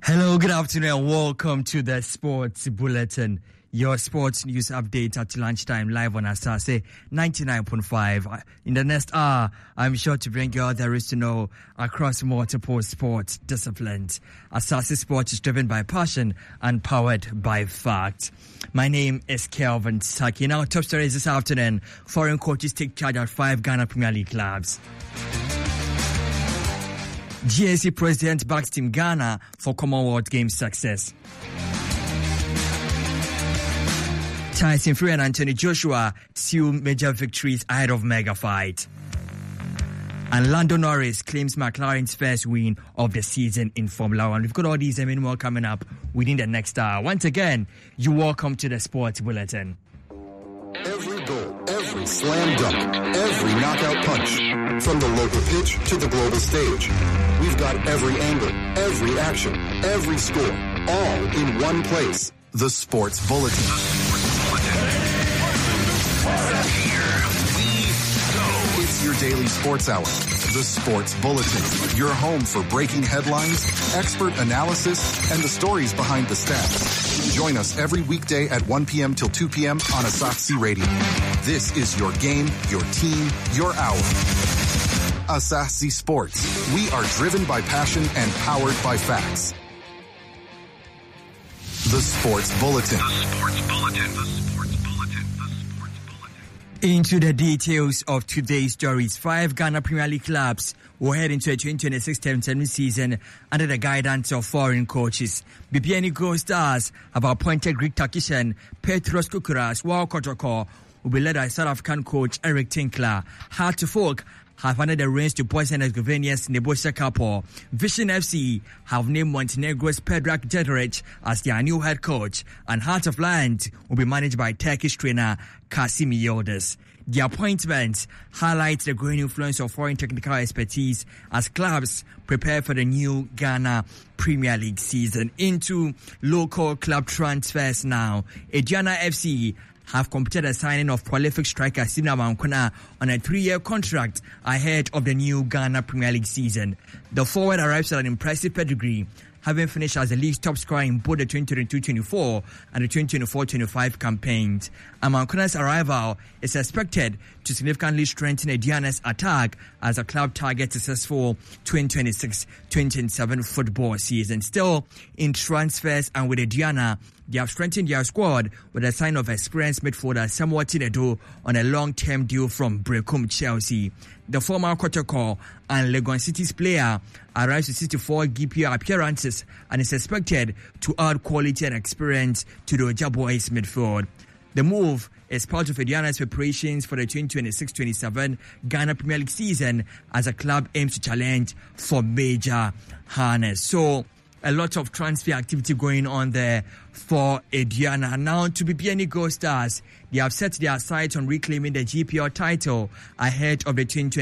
Hello, good afternoon, and welcome to the Sports Bulletin. Your sports news update at lunchtime live on Asase 99.5. In the next hour, I'm sure to bring you all there is to know across multiple sports disciplines. Asase Sports is driven by passion and powered by fact. My name is Kelvin Saki. Now, top stories this afternoon. Foreign coaches take charge at 5 Ghana Premier League clubs. GNC President backs Team Ghana for Commonwealth Games success. Tyson Fury and Anthony Joshua seal major victories ahead of mega fight. And Lando Norris claims McLaren's first win of the season in Formula 1. We've got all these and many more coming up within the next hour. Once again, you're welcome to the Sports Bulletin. Every goal, every slam dunk, every knockout punch. From the local pitch to the global stage. We've got every angle, every action, every score, all in one place. The Sports Bulletin. It's your daily sports hour. The Sports Bulletin. Your home for breaking headlines, expert analysis, and the stories behind the stats. Join us every weekday at 1 p.m. till 2 p.m. on Asaxi Radio. This is your game, your team, your hour. Asaxi Sports. We are driven by passion and powered by facts. The Sports Bulletin. The Sports Bulletin. The Sports Bulletin. The Sports Bulletin. Into the details of today's stories. 5 Ghana Premier League clubs will head into a 2026-27 season under the guidance of foreign coaches. BPN Gold Stars have appointed Greek tactician Petros Kukuras, while Kotoko will be led by South African coach Eric Tinkler. Heart to Folk have handed the reins to Boys and Herzegovina's Nebojsa Kapo. Vision FC have named Montenegro's Predrag Jedrić as their new head coach, and Heart of Lions will be managed by Turkish trainer Kasim Yildiz. The appointment highlights the growing influence of foreign technical expertise as clubs prepare for the new Ghana Premier League season. Into local club transfers now. Aduana FC have completed the signing of prolific striker Sina Mankuna on a 3-year contract ahead of the new Ghana Premier League season. The forward arrives at an impressive pedigree, having finished as the league's top scorer in both the 2022-24 and the 2024-25 campaigns. Amankuna's arrival is expected to significantly strengthen Aduana's attack as the club targets a successful 2026-27 football season. Still, in transfers and with Aduana, they have strengthened their squad with a sign of experienced midfielder Samuel Tinedo on a long-term deal from Brecum Chelsea. The former Kotoko and Legon City's player arrives with 64 GPO appearances and is expected to add quality and experience to the Oja Boys midfield. The move is part of Aduana's preparations for the 2026-27 Ghana Premier League season as the club aims to challenge for major harness. So, a lot of transfer activity going on there for Aduana. Now to BPN Gold Stars, they have set their sights on reclaiming the GPL title ahead of the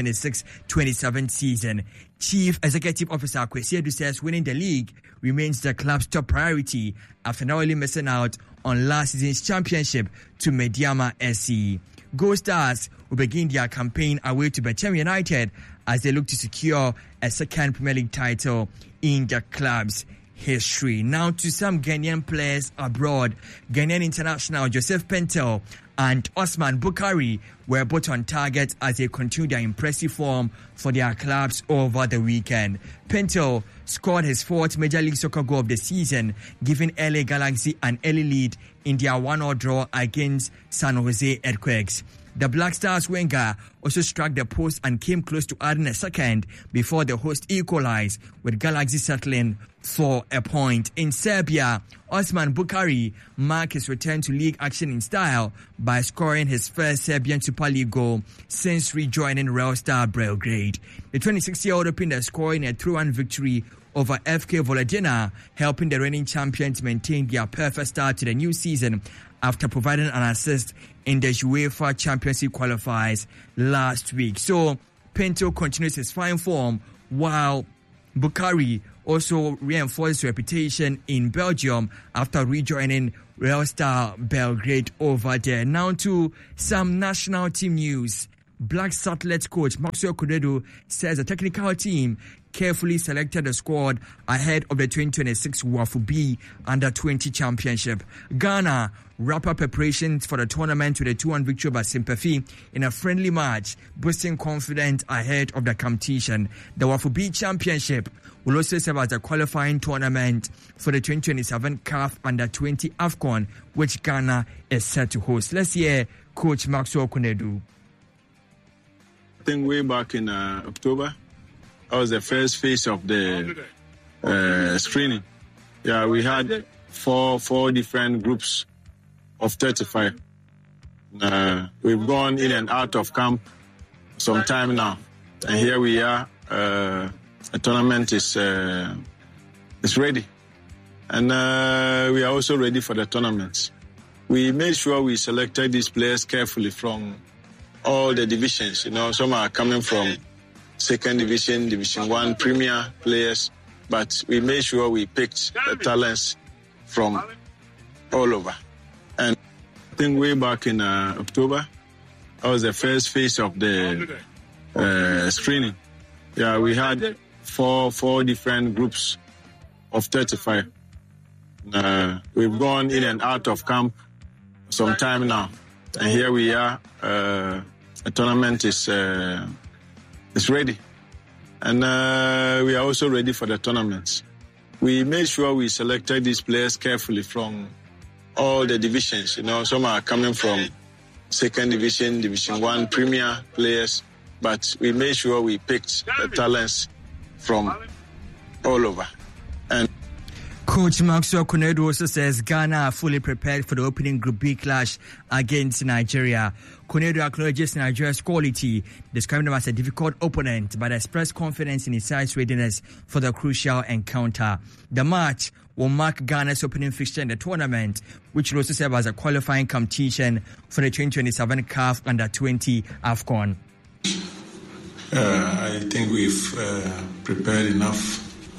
2026-27 season. Chief Executive Officer Kwesi Edu says winning the league remains the club's top priority after narrowly missing out on last season's championship to Mediama SC. Gold Stars will begin their campaign away to Bechem United as they look to secure a second Premier League title in the club's history. Now to some Ghanaian players abroad. Ghanaian international Joseph Pentel and Osman Bukari were both on target as they continue their impressive form for their clubs over the weekend. Pentel scored his 4th Major League Soccer goal of the season, giving LA Galaxy an early lead in their 1-1 draw against San Jose Earthquakes. The Black Stars winger also struck the post and came close to adding a second before the host equalized, with Galaxy settling for a point. In Serbia, Osman Bukari marked his return to league action in style by scoring his first Serbian Super League goal since rejoining Real Star Belgrade. The 26-year-old opened the score in a 3-1 victory over FK Vojvodina, helping the reigning champions maintain their perfect start to the new season after providing an assist in the UEFA Champions League qualifiers last week. So, Pinto continues his fine form, while Bukari also reinforced his reputation in Belgium after rejoining Real Star Belgrade over there. Now to some national team news. Black Satellite coach Maxwell Kudedo says the technical team carefully selected the squad ahead of the 2026 WAFU B Under-20 Championship. Ghana wrap up preparations for the tournament with a 2-1 victory over Sympathy in a friendly match, boosting confidence ahead of the competition. The WAFU B Championship will also serve as a qualifying tournament for the 2027 CAF Under-20 AFCON, which Ghana is set to host. Let's hear Coach Maxwell Konadu. I think way back in October, that was the first phase of the screening. Yeah, we had four different groups of 35. We've gone in and out of camp some time now, and here we are. The tournament is ready, and we are also ready for the tournament. We made sure we selected these players carefully from all the divisions. You know, some are coming from second division, Division 1, Premier players, but we made sure we picked the talents from all over. And I think way back in October, that was the first phase of the screening. Yeah, we had four different groups of 35. We've gone in and out of camp some time now, and here we are. The tournament is ready, and we are also ready for the tournament. We made sure we selected these players carefully from all the divisions. You know, some are coming from second division, Division 1, Premier players, but we made sure we picked the talents from all over. And Coach Maxwell Konadu also says Ghana are fully prepared for the opening Group B clash against Nigeria. Konadu acknowledges Nigeria's quality, describing them as a difficult opponent, but expressed confidence in his side's readiness for the crucial encounter. The match will mark Ghana's opening fixture in the tournament, which will also serve as a qualifying competition for the 2027 CAF Under-20 AFCON. I think we've prepared enough.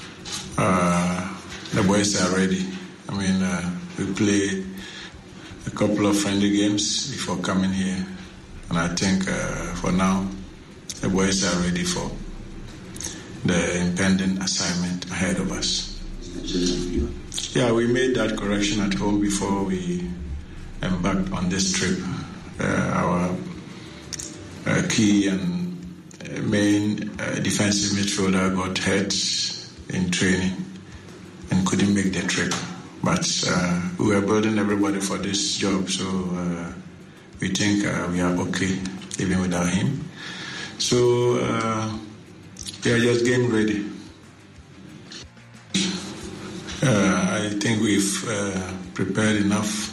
The boys are ready. I mean, we played a couple of friendly games before coming here, and I think for now, the boys are ready for the impending assignment ahead of us. Yeah, we made that correction at home before we embarked on this trip. Our key and main defensive midfielder got hurt in training and couldn't make the trip. But we were building everybody for this job, so we think we are okay even without him. So we are just getting ready. I think we've prepared enough.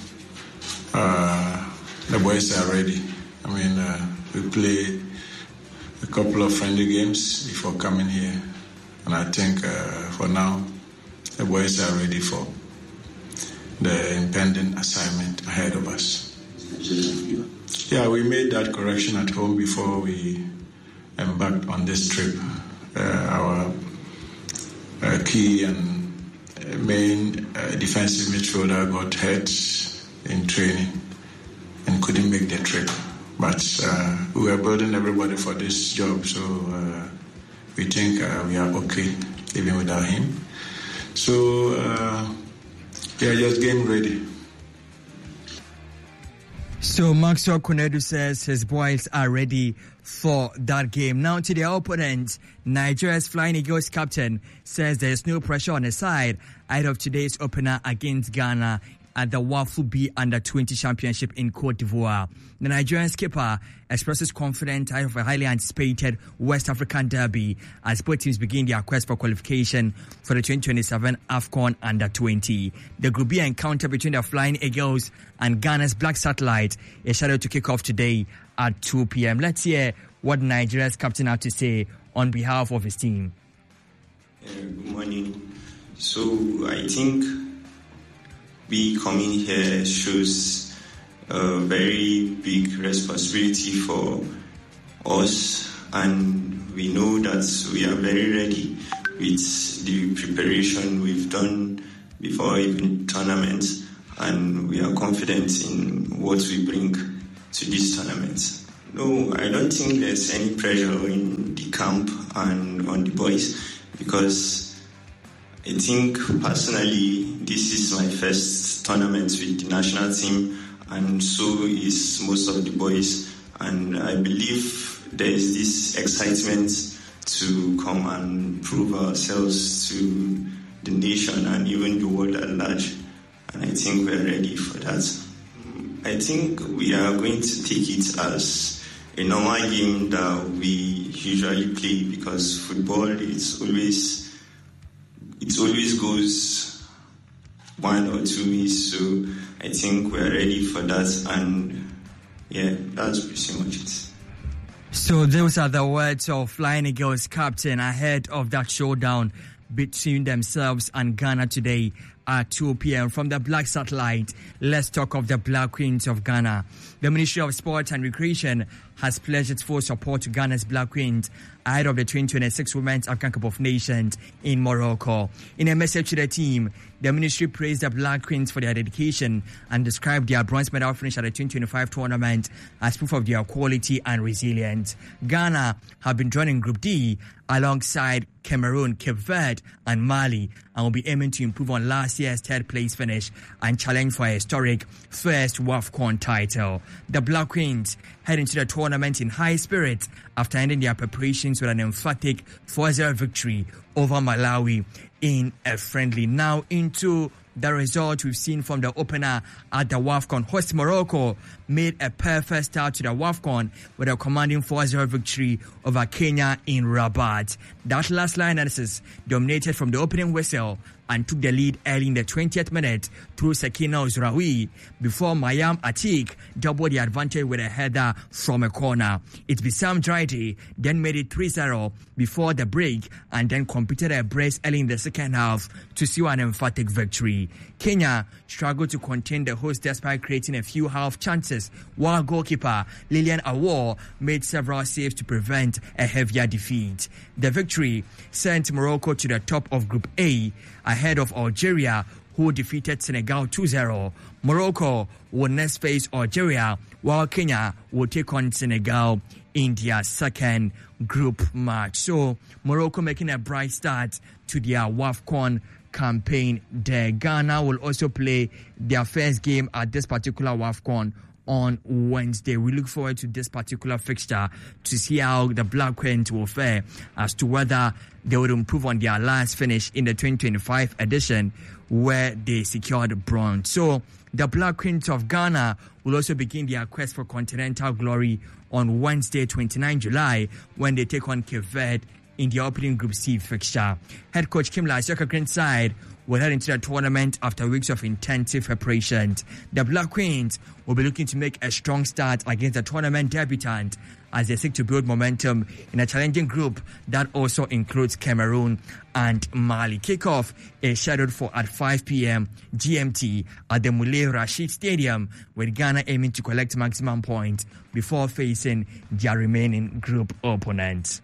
The boys are ready. I mean, we played a couple of friendly games before coming here, and I think for now, the boys are ready for the impending assignment ahead of us. Yeah, we made that correction at home before we embarked on this trip. Our key and main defensive midfielder got hurt in training and couldn't make the trip. But we were building everybody for this job, so we think we are okay even without him. So we are just getting ready. So Maxwell Konadu says his boys are ready for that game. Now to their opponent, Nigeria's Flying Eagles captain says there is no pressure on his side ahead of today's opener against Ghana at the WAFU B Under-20 Championship in Cote d'Ivoire. The Nigerian skipper expresses confidence ahead of a highly anticipated West African derby as both teams begin their quest for qualification for the 2027 AFCON Under-20. The Group B encounter between the Flying Eagles and Ghana's Black Satellite is scheduled to kick off today at 2 p.m. Let's hear what Nigeria's captain had to say on behalf of his team. Good morning. So I think we coming here shows a very big responsibility for us, and we know that we are very ready with the preparation we've done before even tournament, and we are confident in what we bring to this tournament. No, I don't think there's any pressure in the camp and on the boys. because I think personally this is my first tournament with the national team, and so is most of the boys, and I believe there is this excitement to come and prove ourselves to the nation and even the world at large, and I think we're ready for that. I think we are going to take it as a normal game that we usually play, because football it always goes one or two ways. So I think we're ready for that, and yeah, that's pretty much it. So those are the words of Flying Eagles captain ahead of that showdown between themselves and Ghana today at 2 p.m. From the Black Satellite, let's talk of the Black Queens of Ghana. The Ministry of Sport and Recreation has pledged its full support to Ghana's Black Queens ahead of the 2026 Women's African Cup of Nations in Morocco. In a message to the team, the ministry praised the Black Queens for their dedication and described their bronze medal finish at the 2025 tournament as proof of their quality and resilience. Ghana have been joining Group D alongside Cameroon, Cape Verde and Mali, and will be aiming to improve on last year's third place finish and challenge for a historic first WAFCON title. The Black Queens head into the tournament in high spirits after ending their preparations with an emphatic 4-0 victory over Malawi in a friendly. Now into the result we've seen from the opener at the WAFCON. Host Morocco made a perfect start to the WAFCON with a commanding 4-0 victory over Kenya in Rabat. That last Lionesses dominated from the opening whistle and took the lead early in the 20th minute through Sakina Ozraoui before Mayam Atik doubled the advantage with a header from a corner. It's Bissam Draidi then made it 3-0 before the break and then completed a brace early in the second half to seal an emphatic victory. Kenya struggled to contain the host despite creating a few half chances, while goalkeeper Lilian Awor made several saves to prevent a heavier defeat. The victory sent Morocco to the top of Group A ahead of Algeria, who defeated Senegal 2-0. Morocco will next face Algeria, while Kenya will take on Senegal in their second group match. So Morocco making a bright start to their WAFCON campaign. Ghana will also play their first game at this particular WAFCON on Wednesday. We look forward to this particular fixture to see how the Black Queens will fare as to whether they would improve on their last finish in the 2025 edition where they secured bronze. So the Black Queens of Ghana will also begin their quest for continental glory on Wednesday, 29 July, when they take on Cape Verde in the opening Group C fixture. Head coach Kim Lasioka Green side will head into the tournament after weeks of intensive preparation. The Black Queens will be looking to make a strong start against the tournament debutant as they seek to build momentum in a challenging group that also includes Cameroon and Mali. Kickoff is scheduled for at 5 p.m. GMT at the Moulay Rashid Stadium, with Ghana aiming to collect maximum points before facing their remaining group opponents.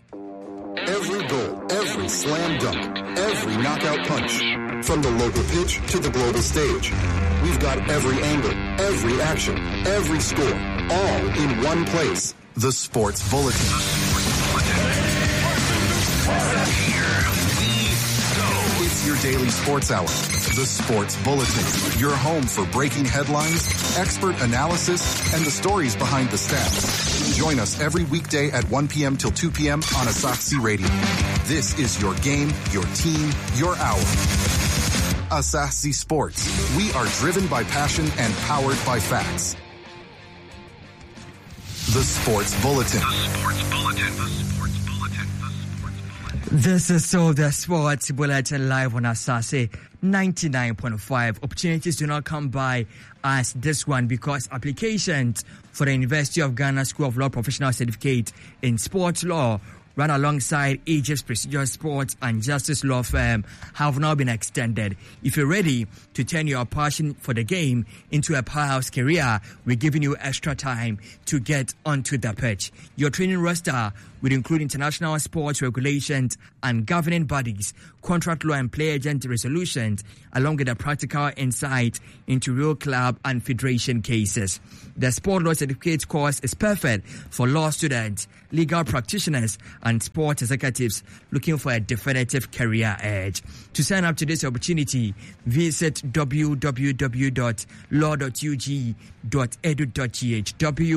Every goal, every slam dunk, every knockout punch. From the local pitch to the global stage. We've got every angle, every action, every score, all in one place. The Sports Bulletin. It's your daily sports hour. The Sports Bulletin. Your home for breaking headlines, expert analysis, and the stories behind the stats. Join us every weekday at 1 p.m. till 2 p.m. on Asaxi Radio. This is your game, your team, your hour. Asaxi Sports. We are driven by passion and powered by facts. The Sports Bulletin. This is so the Sports Bulletin live on Asaxi 99.5. Opportunities do not come by as this one because applications for the University of Ghana School of Law Professional Certificate in Sports Law run alongside Egypt's prestigious sports and justice law firm have now been extended. If you're ready to turn your passion for the game into a powerhouse career, we're giving you extra time to get onto the pitch. Your training roster would include international sports regulations and governing bodies, contract law and player agent resolutions, along with a practical insight into real club and federation cases. The Sport Law Certificate course is perfect for law students, legal practitioners, and sport executives looking for a definitive career edge. To sign up to this opportunity, visit www.law.ug.edu.gh,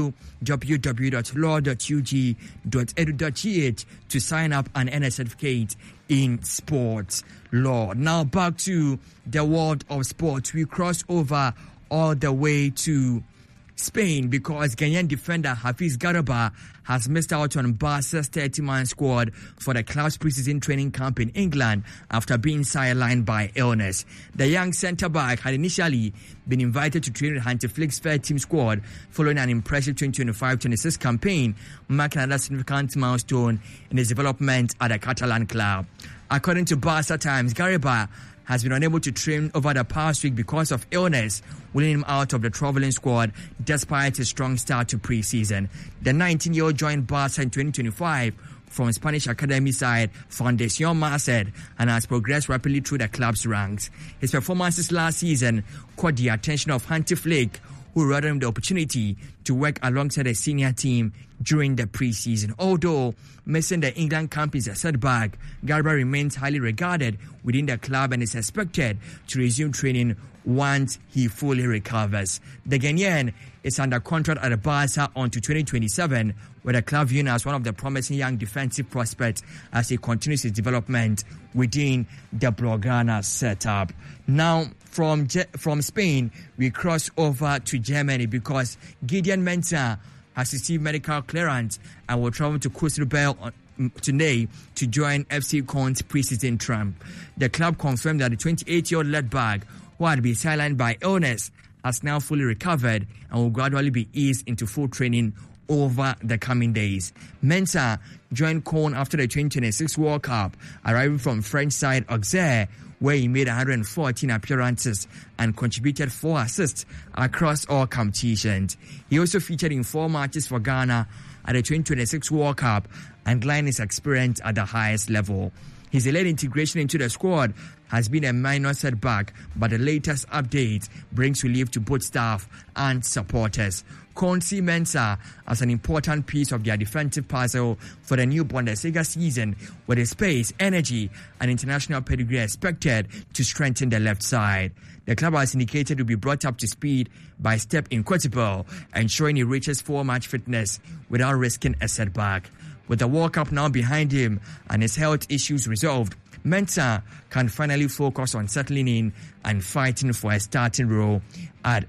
www.law.ug.edu.gh to sign up and earn a certificate in sports law. Now back to the world of sports. We cross over all the way to Spain because Ghanaian defender Hafiz Garba has missed out on Barca's 30-man squad for the club's preseason training camp in England after being sidelined by illness. The young centre-back had initially been invited to train with Hansi Flick's first team squad following an impressive 2025-26 campaign, marking another significant milestone in his development at the Catalan club. According to Barca Times, Garba has been unable to train over the past week because of illness, ruling him out of the travelling squad despite his strong start to pre-season. The 19-year-old joined Barca in 2025 from Spanish academy side Fundación Merced and has progressed rapidly through the club's ranks. His performances last season caught the attention of Hansi Flick, who allowed him the opportunity to work alongside a senior team during the preseason. Although missing the England camp is a setback, Garba remains highly regarded within the club and is expected to resume training once he fully recovers. The Ghanaian is under contract at Barca until 2027, where the club viewed as one of the promising young defensive prospects as he continues his development within the Blaugrana setup. Now, from Spain, we cross over to Germany because Gideon Mensah has received medical clearance and will travel to Coestelbell today to join FC Köln's preseason camp. The club confirmed that the 28-year-old left-back, who had been sidelined by illness, has now fully recovered and will gradually be eased into full training over the coming days. Mensah joined Köln after the 2026 World Cup, arriving from French side Auxerre, where he made 114 appearances and contributed 4 assists across all competitions. He also featured in 4 matches for Ghana at the 2026 World Cup and lined his experience at the highest level. His delayed integration into the squad has been a minor setback, but the latest update brings relief to both staff and supporters. Köln see Mensah as an important piece of their defensive puzzle for the new Bundesliga season, with his pace, energy, and international pedigree expected to strengthen the left side. The club has indicated to be brought up to speed by step in Coestelbell, ensuring he reaches full match fitness without risking a setback. With the World Cup now behind him and his health issues resolved, Mensah can finally focus on settling in and fighting for a starting role at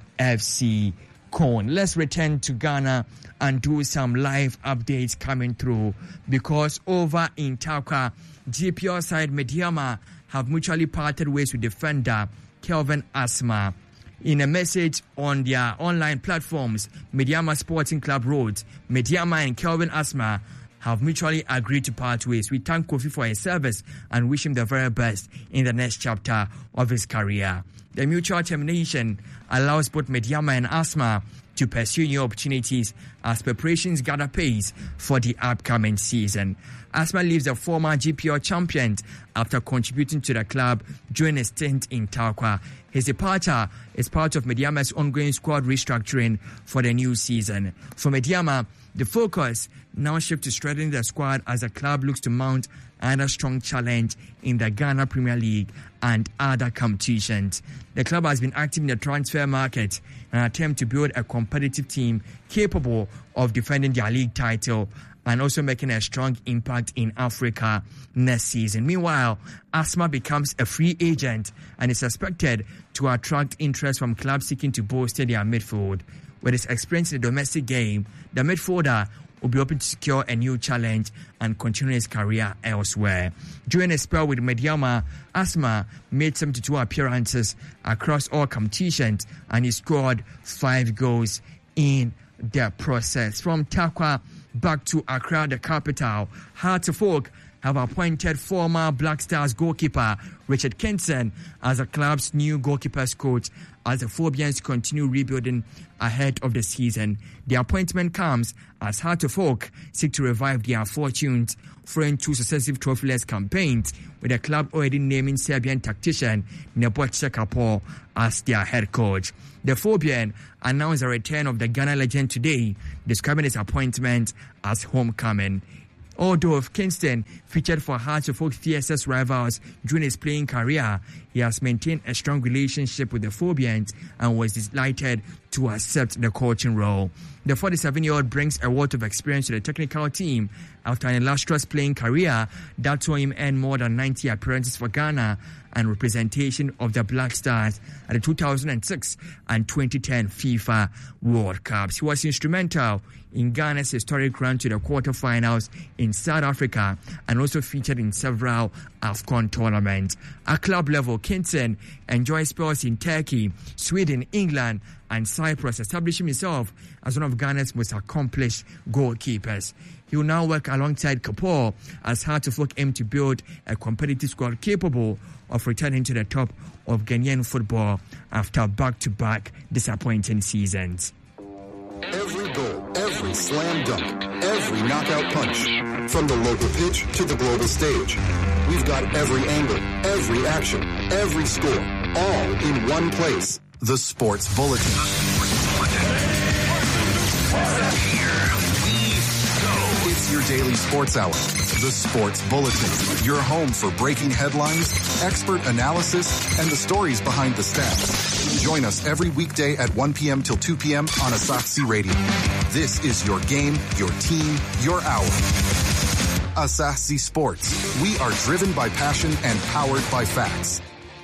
FC Köln. Let's return to Ghana and do some live updates coming through because over in Tarkwa, GPL side Medeama have mutually parted ways with defender Kelvin Asma. In a message on their online platforms, Medeama Sporting Club wrote, Medeama and Kelvin Asma have mutually agreed to part ways. We thank Kofi for his service and wish him the very best in the next chapter of his career. The mutual termination allows both Medeama and Asma to pursue new opportunities as preparations gather pace for the upcoming season. Asma leaves the former GPL champion after contributing to the club during a stint in Tarkwa. His departure is part of Medeama's ongoing squad restructuring for the new season. For Medeama, the focus now shifts to strengthening the squad as the club looks to mount another strong challenge in the Ghana Premier League and other competitions. The club has been active in the transfer market in an attempt to build a competitive team capable of defending their league title and also making a strong impact in Africa next season. Meanwhile, Asma becomes a free agent and is expected to attract interest from clubs seeking to bolster their midfield. With his experience in the domestic game, the midfielder will be open to secure a new challenge and continue his career elsewhere. During a spell with Medeama, Asma made 72 appearances across all competitions and he scored 5 goals in the process. From Tarkwa back to Accra, the capital, Hearts of Oak have appointed former Black Stars goalkeeper Richard Kingston as the club's new goalkeepers coach as the Phobians continue rebuilding ahead of the season. The appointment comes as Heart of Oak seek to revive their fortunes following 2 successive trophyless campaigns, with the club already naming Serbian tactician Nebojša Kapor as their head coach. The Phobian announced the return of the Ghana legend today, describing his appointment as homecoming. Although Kingston featured for Hearts of Oak's fiercest rivals during his playing career, he has maintained a strong relationship with the Phobians and was delighted to accept the coaching role. The 47-year-old brings a wealth of experience to the technical team after an illustrious playing career that saw him earn more than 90 appearances for Ghana and representation of the Black Stars at the 2006 and 2010 FIFA World Cups. He was instrumental in Ghana's historic run to the quarterfinals in South Africa and also featured in several AFCON tournaments. At club level, Kingston enjoys spells in Turkey, Sweden, England and Cyprus, establishing himself as one of Ghana's most accomplished goalkeepers. He will now work alongside Kapor as Heart of Oak aim to build a competitive squad capable of returning to the top of Ghanaian football after back-to-back disappointing seasons. Every goal, every slam dunk, every knockout punch. From the local pitch to the global stage. We've got every angle, every action, every score, all in one place. The Sports Bulletin. It's your daily sports hour. The Sports Bulletin. Your home for breaking headlines, expert analysis, and the stories behind the stats. Join us every weekday at 1 p.m. till 2 p.m. on Asaxi Radio. This is your game, your team, your hour. Asaxi Sports. We are driven by passion and powered by facts.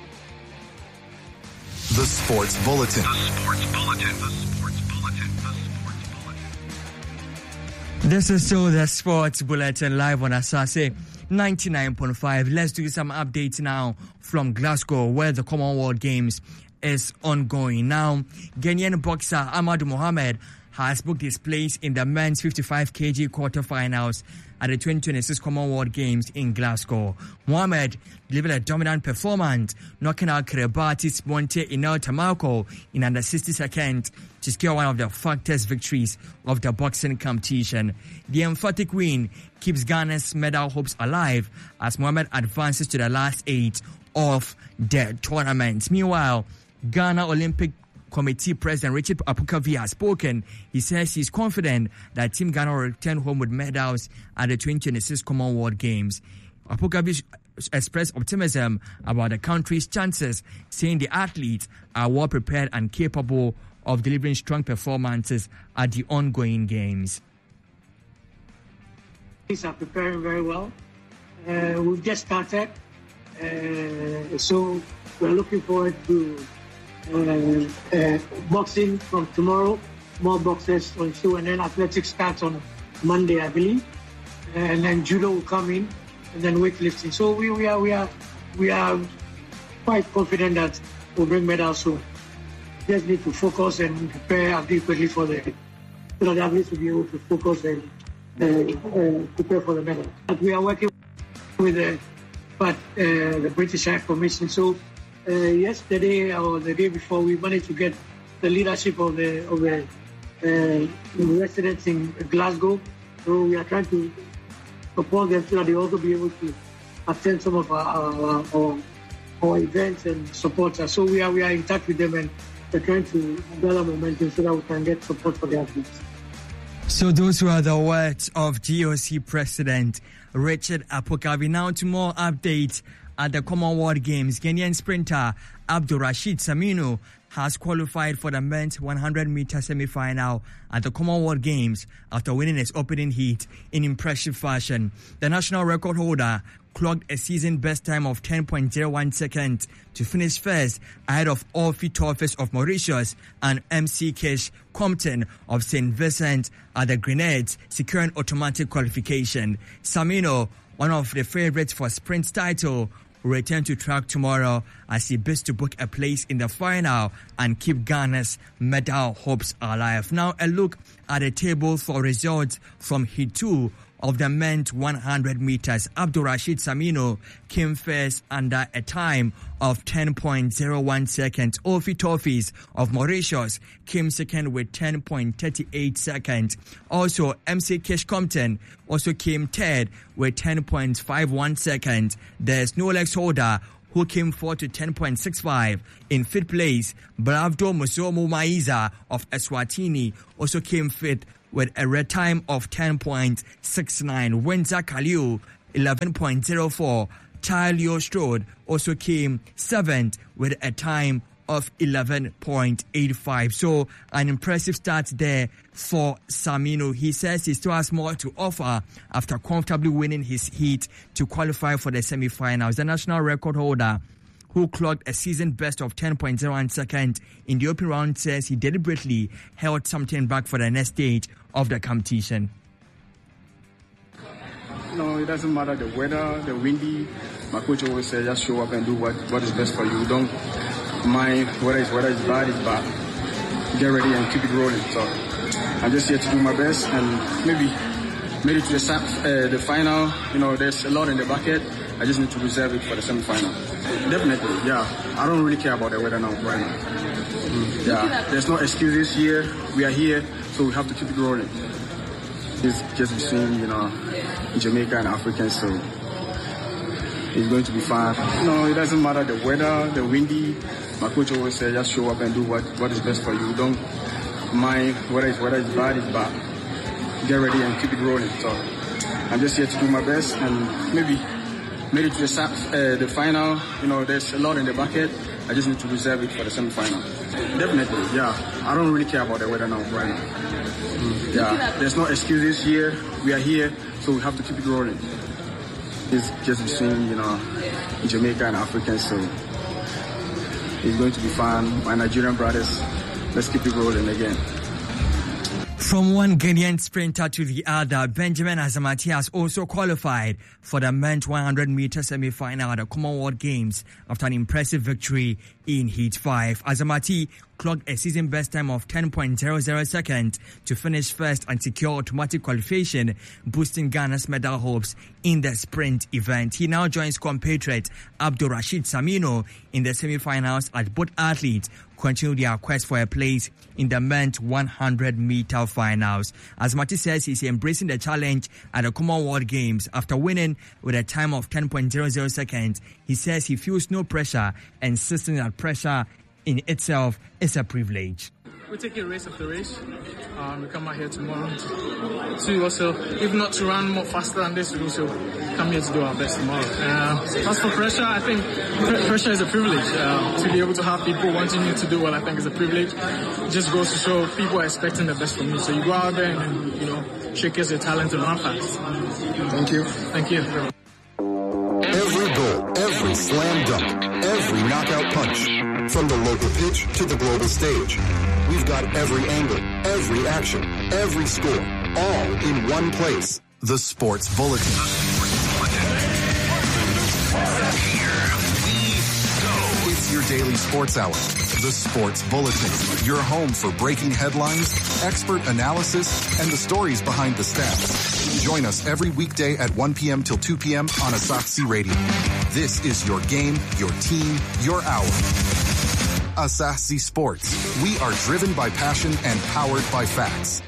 The Sports Bulletin. The Sports Bulletin. The Sports Bulletin. The Sports Bulletin. This is still the Sports Bulletin live on Asaxi 99.5. Let's do some updates now from Glasgow, where the Commonwealth Games is ongoing. Now, Ghanaian boxer Amadou Mohamed has booked his place in the men's 55 kg quarterfinals at the 2026 Commonwealth Games in Glasgow. Mohamed delivered a dominant performance, knocking out Kiribati's Monte Inel Tamako in under 60 seconds to secure one of the fastest victories of the boxing competition. The emphatic win keeps Ghana's medal hopes alive as Mohamed advances to the last 8 of the tournament. Meanwhile, Ghana Olympic Committee President Richard Apukavi has spoken. He says he's confident that Team Ghana will return home with medals at the 2026 Commonwealth Games. Apukavi expressed optimism about the country's chances, saying the athletes are well prepared and capable of delivering strong performances at the ongoing games. These are preparing very well. We've just started, so we're looking forward to boxing from tomorrow, more boxers on show, and then athletics starts on Monday, I believe, and then judo will come in, and then weightlifting. So we are quite confident that we'll bring medals soon. Just need to focus and prepare adequately for the athletes will be able to focus and prepare for the medal. But we are working with the British High Commission. So yesterday or the day before, we managed to get the leadership of the residents in Glasgow. So we are trying to support them so that they also be able to attend some of our events and support us. So we are in touch with them, and we're trying to gather momentum so that we can get support for the athletes. So those were the words of GOC President Richard Apukavi. Now to more updates at the Commonwealth Games. Ghanaian sprinter Abdul Rashid Saminu has qualified for the men's 100-meter semi-final at the Commonwealth Games after winning his opening heat in impressive fashion. The national record holder clocked a season best time of 10.01 seconds to finish first ahead of Alfie Torfus of Mauritius and MC Kish Compton of St. Vincent at the Grenades, securing automatic qualification. Samino, one of the favorites for sprint title, will return to track tomorrow as he bids to book a place in the final and keep Ghana's medal hopes alive. Now a look at the table for results from Heat 2 of the men's 100 meters. Abdulrashid Samino came first under a time of 10.01 seconds. Ofi Toffees of Mauritius came second with 10.38 seconds. Also, MC Kish Compton also came third with 10.51 seconds. The Snowlex holder who came fourth to 10.65. In fifth place, Bravdo Musomu Maiza of Eswatini also came fifth with a red time of 10.69. Windsor Kaliu, 11.04. Tyleo Strode also came seventh with a time of 11.85. So an impressive start there for Samino. He says he still has more to offer after comfortably winning his heat to qualify for the semi-finals. The national record holder, who clocked a season best of 10.01 seconds in the open round, says he deliberately held something back for the next stage of the competition. No, it doesn't matter the weather, the windy. My coach always says just show up and do what is best for you. Don't mind whether it's bad, it's bad. Get ready and keep it rolling. So I'm just here to do my best and maybe made it to the final. You know, there's a lot in the bucket. I just need to reserve it for the semi-final. Definitely, yeah. I don't really care about the weather now, right now. Yeah, there's no excuses here. We are here, so we have to keep it rolling. It's just between, Jamaica and Africans, so it's going to be fun. No, it doesn't matter the weather, the windy. My coach always says just show up and do what is best for you. Don't mind whether it's bad, it's bad. Get ready and keep it rolling. So I'm just here to do my best and maybe made it to the final. You know, there's a lot in the bucket. I just need to reserve it for the semi-final. Definitely, yeah. I don't really care about the weather now, right now. Yeah, there's no excuses here. We are here, so we have to keep it rolling. It's just between, Jamaica and Africans, so it's going to be fun. My Nigerian brothers, let's keep it rolling again. From one Ghanaian sprinter to the other, Benjamin Azamati has also qualified for the men's 100-meter semi-final at the Commonwealth Games after an impressive victory in Heat 5. Azamati clocked a season best time of 10.00 seconds to finish first and secure automatic qualification, boosting Ghana's medal hopes in the sprint event. He now joins compatriot Abdulrashid Samino in the semi-finals as both athletes continue their quest for a place in the men's 100-meter finals. As Mati says, he's embracing the challenge at the Commonwealth Games after winning with a time of 10.00 seconds. He says he feels no pressure, insisting that pressure in itself is a privilege. We take it race after race. We come out here tomorrow to also, if not to run more faster than this, we also come here to do our best tomorrow. As for pressure, I think pressure is a privilege. To be able to have people wanting you to do well, I think is a privilege. It just goes to show people are expecting the best from you. So you go out there and, showcase your talent and run fast. Thank you. Thank you. Every goal, every slam dunk, every knockout punch. From the local pitch to the global stage. We've got every angle, every action, every score, all in one place. The Sports Bulletin. It's your daily sports hour. The Sports Bulletin. Your home for breaking headlines, expert analysis, and the stories behind the stats. Join us every weekday at 1 p.m. till 2 p.m. on Asahi Radio. This is your game, your team, your hour. Asahi Sports. We are driven by passion and powered by facts.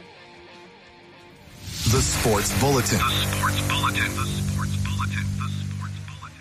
The Sports Bulletin. The Sports Bulletin. The Sports Bulletin. The Sports Bulletin.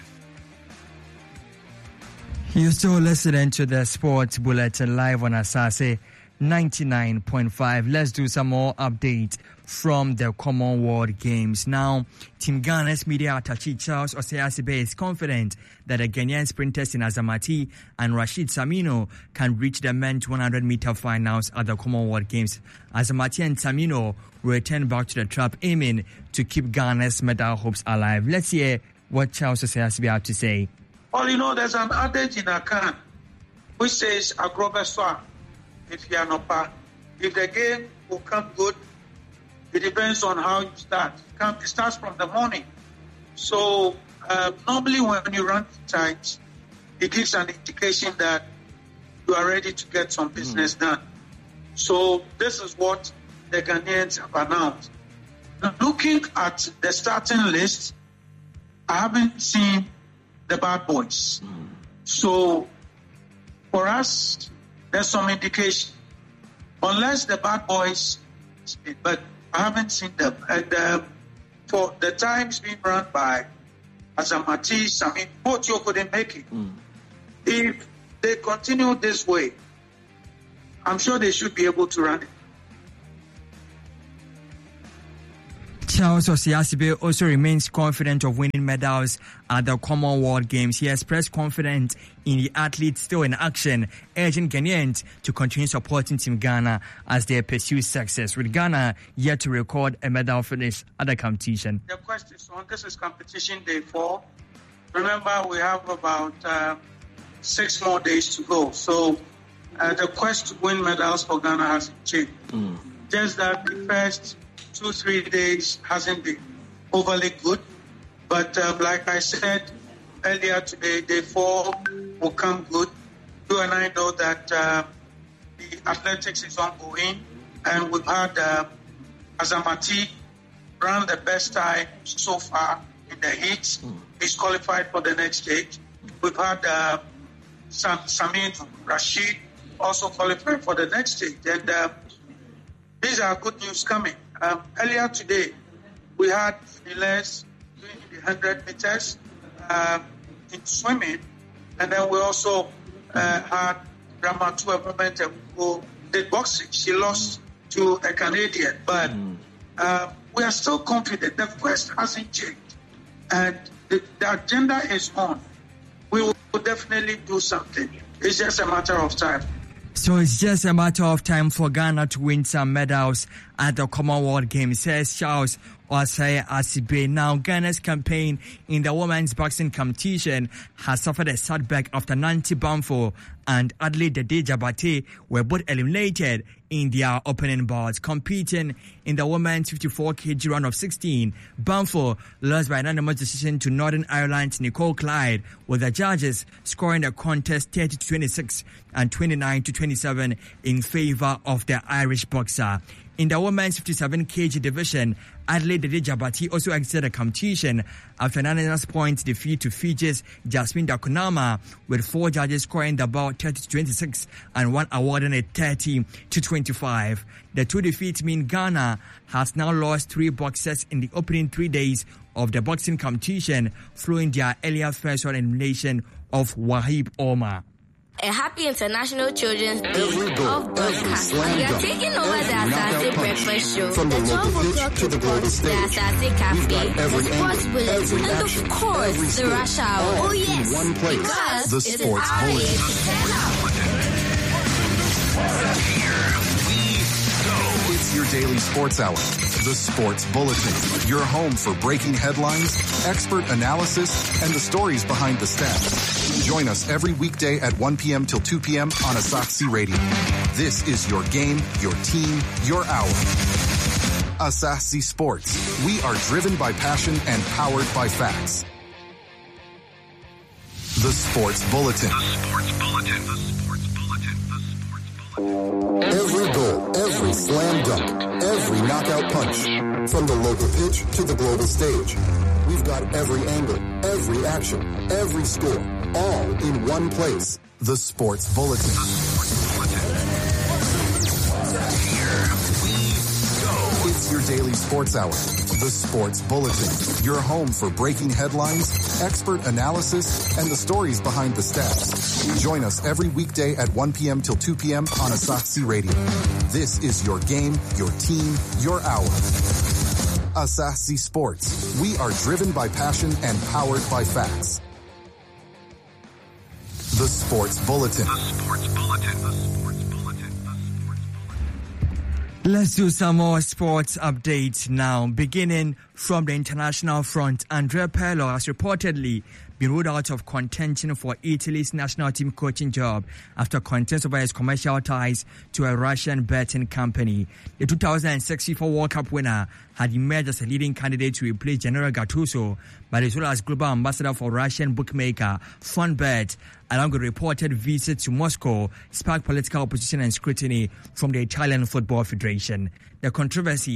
You're still listening to the Sports Bulletin live on Asahi 99.5. Let's do some more updates from the Commonwealth Games. Now, Team Ghana's media attaché Charles Oseasibe is confident that the Ghanaian sprinters in Azamati and Rashid Samino can reach the men's 100-meter finals at the Commonwealth Games. Azamati and Samino will return back to the trap, aiming to keep Ghana's medal hopes alive. Let's hear what Charles Oseasibe had to say. Well, there's an adage in Akan which says, Agrobeswa, if you are not if the game will come good, it depends on how you start. It starts from the morning. So normally when you run tight, it gives an indication that you are ready to get some business done. So this is what the Ghanaians have announced. looking at the starting list, I haven't seen the bad boys. So for us, there's some indication. Unless the bad boys, but I haven't seen them. And for the times being run by Azamati, I mean, Potio couldn't make it. If they continue this way, I'm sure they should be able to run it. Charles Osiasibe also remains confident of winning medals at the Commonwealth Games. He expressed confidence in the athletes still in action, urging Ghanaians to continue supporting Team Ghana as they pursue success, with Ghana yet to record a medal finish at the competition. The question is on, this is competition day 4. Remember, we have about 6 more days to go. So the quest to win medals for Ghana hasn't changed. Just that the first 2-3 days hasn't been overly good, but like I said earlier today, day 4 will come good. You and I know that the athletics is ongoing, and we've had Azamati run the best time so far in the heats. He's qualified for the next stage. We've had Samin Rashid also qualified for the next stage, and these are good news coming. Earlier today, we had Niles doing the 100 meters in swimming, and then we also had Ramatu Evamente who did boxing. She lost to a Canadian, but we are still confident. The quest hasn't changed, and the agenda is on. We will definitely do something. It's just a matter of time. So it's just a matter of time for Ghana to win some medals at the Commonwealth Games, says Charles Osiasibe. Now, Ghana's campaign in the women's boxing competition has suffered a setback after Nancy Bamfo and Adelaide Dede-Jabate were both eliminated in their opening bouts. Competing in the women's 54 kg round of 16, Bamfo lost by unanimous decision to Northern Ireland's Nicole Clyde, with the judges scoring the contest 30-26 and 29-27 in favour of the Irish boxer. In the women's 57 kg division, Adelaide Dede-Jabate also exited the competition after an unanimous point defeat to Fiji's Jasmine Dakonama, with 4 judges scoring the bout 30-26 and 1 awarding it 30-25. The 2 defeats mean Ghana has now lost 3 boxers in the opening 3 days of the boxing competition, following their earlier first round elimination of Wahib Omar. A happy International Children's Day of broadcast. We are taking over the Asase Breakfast Show, from the 12 o'clock to the global stage, the Asase Cafe, the Sports Bulletin, and of course, the Rush Hour. Oh yes, one place. Because the Sports Bulletin. It's your daily sports hour, the Sports Bulletin, your home for breaking headlines, expert analysis, and the stories behind the stats. Join us every weekday at 1 p.m. till 2 p.m. on Asahi Radio. This is your game, your team, your hour. Asahi Sports. We are driven by passion and powered by facts. The Sports Bulletin. The Sports Bulletin. The Sports Bulletin. The Sports Bulletin. Every goal, every slam dunk, every knockout punch. From the local pitch to the global stage. We've got every angle, every action, every score, all in one place. The Sports Bulletin. The Sports Bulletin. Here we go. It's your daily sports hour. The Sports Bulletin. Your home for breaking headlines, expert analysis, and the stories behind the stats. Join us every weekday at 1 p.m. till 2 p.m. on Asahi Radio. This is your game, your team, your hour. Asahi Sports. We are driven by passion and powered by facts. The Sports Bulletin. The Sports Bulletin. The Sports Bulletin. The Sports Bulletin. Let's do some more sports updates now. Beginning from the international front, Andrea Pirlo has reportedly been ruled out of contention for Italy's national team coaching job after concerns over his commercial ties to a Russian betting company. The 2006 FIFA World Cup winner had emerged as a leading candidate to replace Gennaro Gattuso, but as well as global ambassador for Russian bookmaker FunBet, along with reported visits to Moscow, sparked political opposition and scrutiny from the Italian Football Federation. The controversy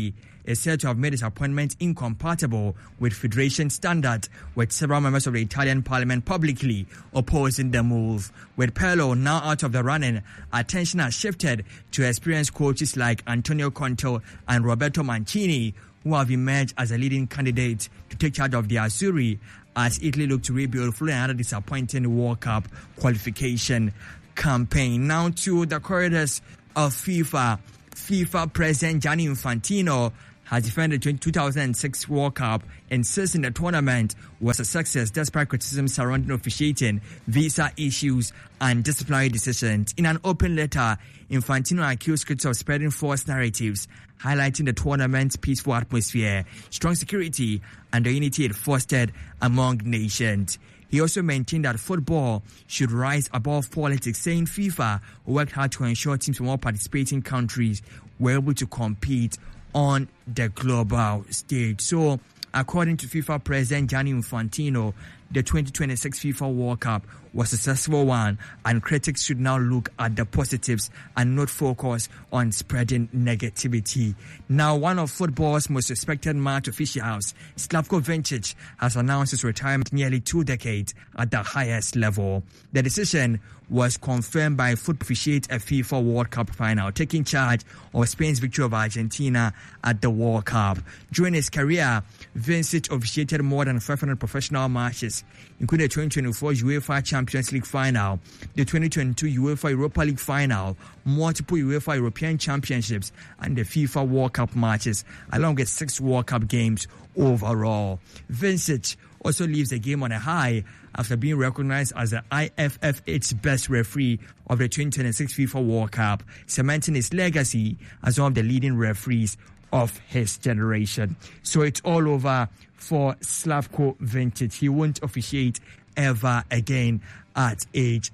is said to have made his appointment incompatible with federation standard, with several members of the Italian parliament publicly opposing the move. With Pirlo now out of the running, attention has shifted to experienced coaches like Antonio Conte and Roberto Mancini, who have emerged as a leading candidate to take charge of the Azzurri as Italy look to rebuild following another disappointing World Cup qualification campaign. Now to the corridors of FIFA. FIFA President Gianni Infantino has defended the 2006 World Cup, insisting the tournament was a success despite criticism surrounding officiating, visa issues and disciplinary decisions. In an open letter, Infantino accused critics of spreading false narratives, highlighting the tournament's peaceful atmosphere, strong security and the unity it fostered among nations. He also maintained that football should rise above politics, saying FIFA worked hard to ensure teams from all participating countries were able to compete on the global stage. So, according to FIFA President Gianni Infantino, the 2026 FIFA World Cup was a successful one, and critics should now look at the positives and not focus on spreading negativity. Now, one of football's most respected match officials, Slavko Vincic, has announced his retirement nearly 2 decades at the highest level. The decision was confirmed by foot officiate a FIFA World Cup final, taking charge of Spain's victory over Argentina at the World Cup. During his career, Vincic officiated more than 500 professional matches, including the 2024 UEFA Champions League final, the 2022 UEFA Europa League final, multiple UEFA European Championships, and the FIFA World Cup matches, along with 6 World Cup games overall. Vincic also leaves the game on a high after being recognized as the IFFH's best referee of the 2026 FIFA World Cup, cementing his legacy as one of the leading referees of his generation. So it's all over for Slavko Vincic. He won't officiate ever again at age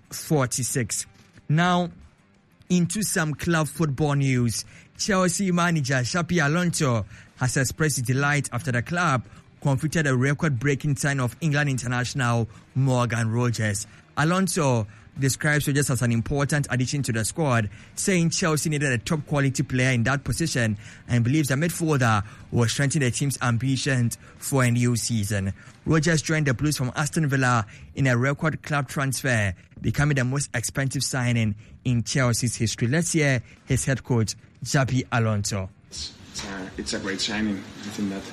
46. Now, into some club football news. Chelsea manager Xabi Alonso has expressed his delight after the club completed a record-breaking sign of England international Morgan Rogers. Alonso describes Rogers as an important addition to the squad, saying Chelsea needed a top-quality player in that position and believes the midfielder will strengthen the team's ambitions for a new season. Rogers joined the Blues from Aston Villa in a record club transfer, becoming the most expensive signing in Chelsea's history. Let's hear his head coach, Xabi Alonso. It's a great signing. I think that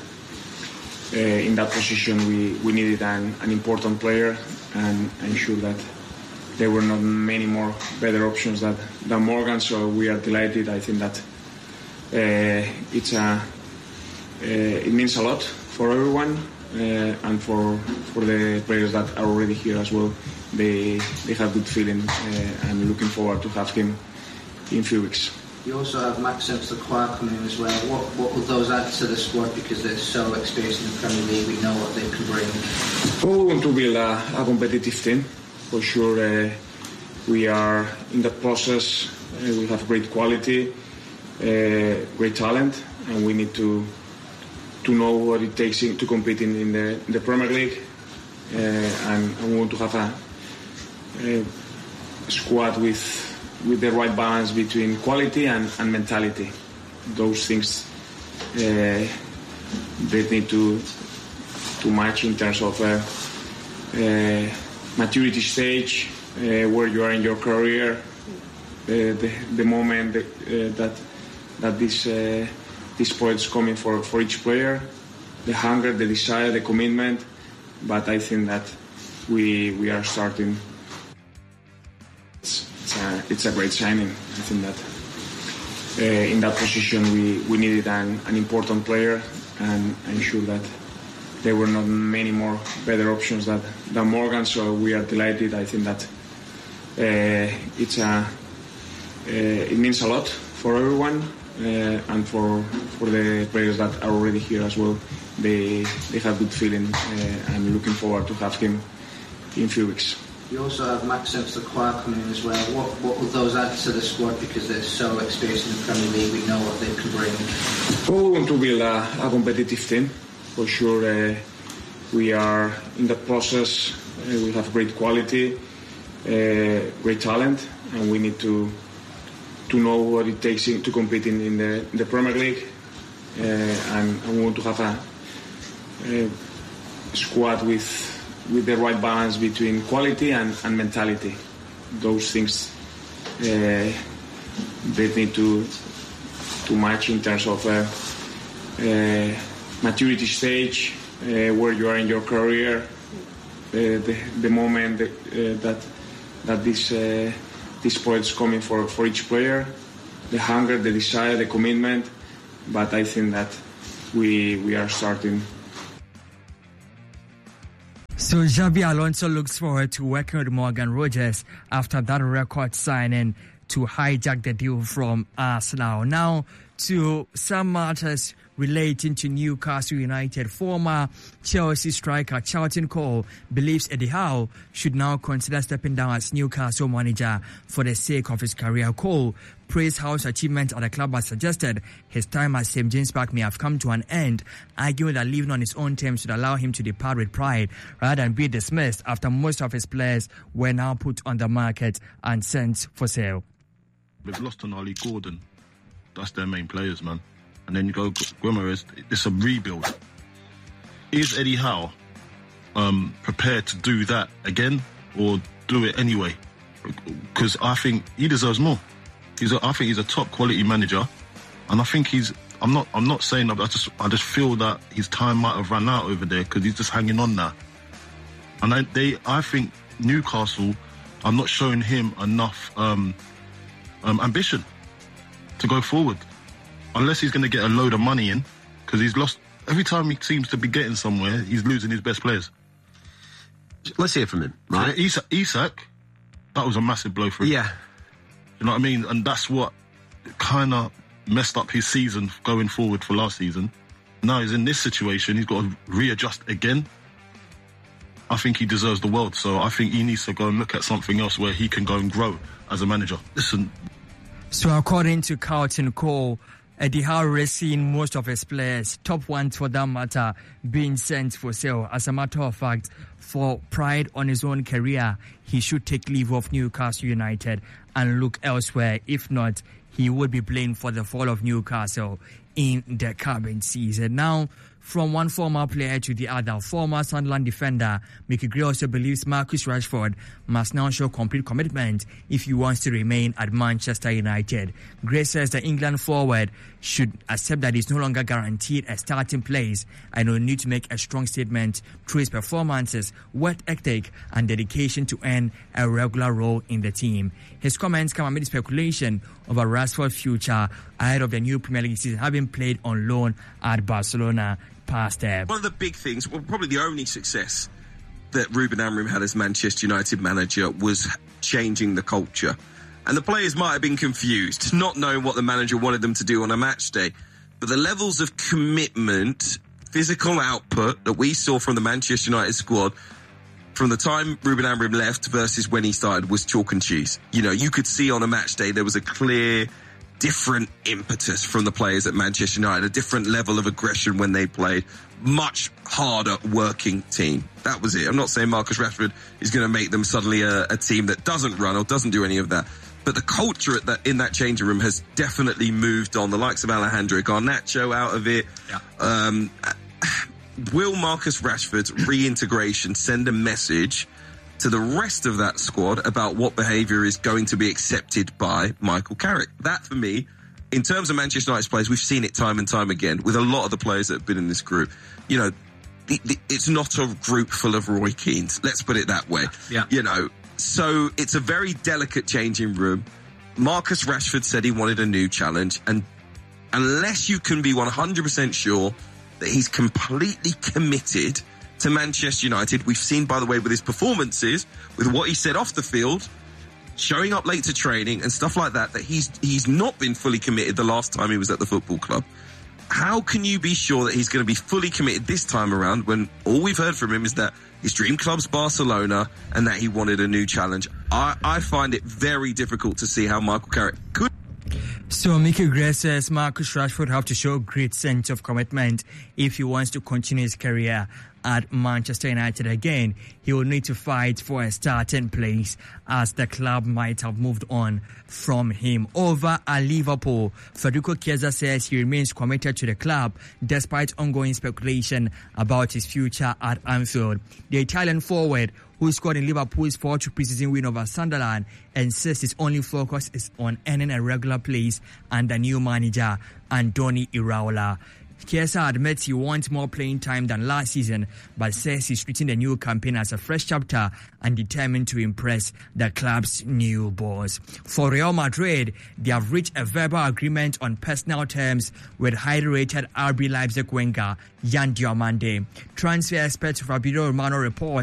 in that position we needed an important player, and I'm sure that there were not many more better options than Morgan, so we are delighted. I think that it means a lot for everyone and for the players that are already here as well. They have good feeling. I'm looking forward to have him in a few weeks. You also have Maxence Lacroix coming in as well. What will those add to the squad, because they're so experienced in the Premier League? We know what they can bring. We want to build a competitive team. For sure, we are in that process. We have great quality, great talent, and we need to know what it takes to compete in the Premier League. And we want to have a squad with the right balance between quality and mentality. Those things they need to match in terms of maturity stage, where you are in your career, the moment that this point is coming for each player, the hunger, the desire, the commitment. But I think that we are starting. It's a great signing. I think that in that position we needed an important player, and I'm sure that there were not many more better options than Morgan, so we are delighted. I think that it means a lot for everyone and for the players that are already here as well. They have good feeling. I'm looking forward to have him in a few weeks. You also have Maxence Lacroix coming in as well. What will those add to the squad, because they're so experienced in the Premier League? We know what they can bring. We want to build a competitive team. For sure, we are in that process. We have great quality, great talent, and we need to know what it takes to compete in the Premier League. and we want to have a squad with the right balance between quality and mentality. Those things they need to match in terms of maturity stage, where you are in your career, the moment that this project is coming for each player, the hunger, the desire, the commitment. But I think that we are starting. So Xabi Alonso looks forward to working with Morgan Rogers after that record signing to hijack the deal from Arsenal. Now to some matters relating to Newcastle United. Former Chelsea striker Charlton Cole believes Eddie Howe should now consider stepping down as Newcastle manager for the sake of his career. Cole praised Howe's achievements at the club, but suggested his time at St. James Park may have come to an end, arguing that leaving on his own terms should allow him to depart with pride rather than be dismissed after most of his players were now put on the market and sent for sale. They've lost on Ali Gordon. That's their main players, man. And then you go Guimaraes, it's a rebuild. Is Eddie Howe prepared to do that again or do it anyway? Because I think he deserves more. I think he's a top quality manager, and I think I'm not saying that. I just feel that his time might have run out over there because he's just hanging on now. And I think Newcastle are not showing him enough ambition to go forward. Unless he's going to get a load of money in, because he's lost every time he seems to be getting somewhere. He's losing his best players. Let's hear from him, right? Isak, that was a massive blow for him. Yeah, you know what I mean, and that's what kind of messed up his season going forward for last season. Now he's in this situation. He's got to readjust again. I think he deserves the world, so I think he needs to go and look at something else where he can go and grow as a manager. Listen. So according to Charlton Cole, Eddie Howe is seeing most of his players, top ones for that matter, being sent for sale. As a matter of fact, for pride on his own career, he should take leave of Newcastle United and look elsewhere. If not, he would be playing for the fall of Newcastle in the current season. Now, from one former player to the other, former Sunderland defender Mickey Gray also believes Marcus Rashford must now show complete commitment if he wants to remain at Manchester United. Gray says the England forward should accept that he's no longer guaranteed a starting place and will need to make a strong statement through his performances, work ethic and dedication to earn a regular role in the team. His comments come amid speculation over Rashford's future ahead of the new Premier League season, having played on loan at Barcelona past there. One of the big things, well, probably the only success that Ruben Amorim had as Manchester United manager was changing the culture. And the players might have been confused, not knowing what the manager wanted them to do on a match day. But the levels of commitment, physical output that we saw from the Manchester United squad from the time Ruben Amorim left versus when he started was chalk and cheese. You know, you could see on a match day there was a clear different impetus from the players at Manchester United, a different level of aggression when they played, much harder working team. That was it. I'm not saying Marcus Rashford is going to make them suddenly a team that doesn't run or doesn't do any of that. But the culture in that changing room has definitely moved on. The likes of Alejandro Garnacho out of it. Yeah. Will Marcus Rashford's reintegration send a message to the rest of that squad about what behaviour is going to be accepted by Michael Carrick? That, for me, in terms of Manchester United's players, we've seen it time and time again with a lot of the players that have been in this group. You know, it's not a group full of Roy Keanes. Let's put it that way. Yeah. You know, so it's a very delicate changing room. Marcus Rashford said he wanted a new challenge, and unless you can be 100% sure that he's completely committed to Manchester United, we've seen, by the way, with his performances, with what he said off the field, showing up late to training and stuff like that, that he's not been fully committed the last time he was at the football club. How can you be sure that he's going to be fully committed this time around when all we've heard from him is that his dream club's Barcelona and that he wanted a new challenge? I find it very difficult to see how Michael Carrick could. So Mickey Gray says Marcus Rashford have to show great sense of commitment if he wants to continue his career at Manchester United. Again, he will need to fight for a starting place as the club might have moved on from him. Over at Liverpool, Federico Chiesa says he remains committed to the club despite ongoing speculation about his future at Anfield. The Italian forward, who scored in Liverpool's 4-2 preseason win over Sunderland, insists his only focus is on earning a regular place under new manager Andoni Iraola. Chiesa admits he wants more playing time than last season, but says he's treating the new campaign as a fresh chapter and determined to impress the club's new boss. For Real Madrid, they have reached a verbal agreement on personal terms with highly rated RB Leipzig winger Yan Diomande. Transfer expert Fabrizio Romano reports